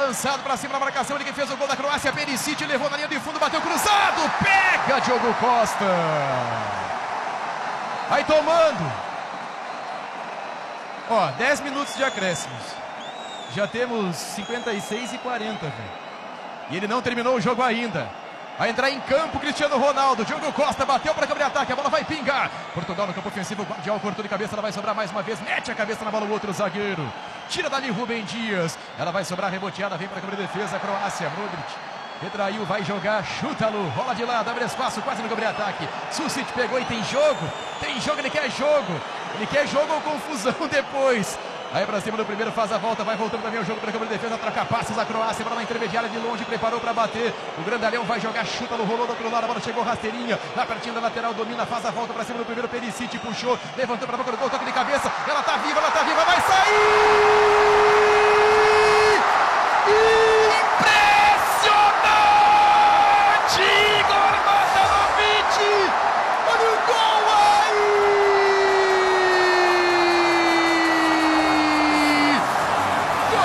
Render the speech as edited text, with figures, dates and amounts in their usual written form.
lançado para cima da marcação. Ele que fez o gol da Croácia, Perisic, levou na linha de fundo, bateu cruzado. Pega Diogo Costa. Vai tomando. Ó, 10 minutos de acréscimos. Já temos 56 e 40, velho. E ele não terminou o jogo ainda. Vai entrar em campo Cristiano Ronaldo. Diogo Costa bateu para câmera de ataque. A bola vai pingar. Portugal no campo ofensivo. O Guardião cortou de cabeça. Ela vai sobrar mais uma vez. Mete a cabeça na bola o outro zagueiro. Tira dali Rubem Dias. Ela vai sobrar reboteada. Vem para a câmera de defesa. Croácia. Modric. Retraiu. Vai jogar. Chuta-lo. Rola de lado. Abre espaço. Quase no câmera de ataque. Susic pegou e tem jogo. Tem jogo. Ele quer jogo. Ele quer jogo ou confusão depois. Aí pra cima do primeiro, faz a volta, vai voltando também o jogo para a câmera de defesa, troca passes a Croácia, bola na intermediária de longe, preparou para bater, o Grandalhão vai jogar, chuta no rolou do outro lado, a bola chegou rasteirinha, na pertinho da lateral, domina, faz a volta para cima do primeiro, Perisic puxou, levantou para boca do gol, toque de cabeça, ela tá viva, vai sair!